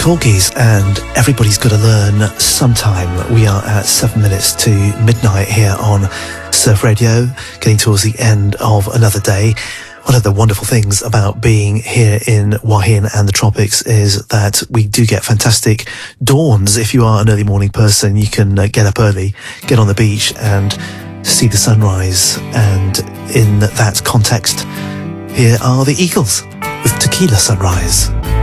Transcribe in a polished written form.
Corgis and Everybody's Gotta Learn Sometime. We are at 7 minutes to midnight here on Surf Radio, getting towards the end of another day. One of the wonderful things about being here in Wahin and the tropics is that we do get fantastic dawns. If you are an early morning person, you can get up early, get on the beach and see the sunrise. And in that context, here are the Eagles with Tequila Sunrise.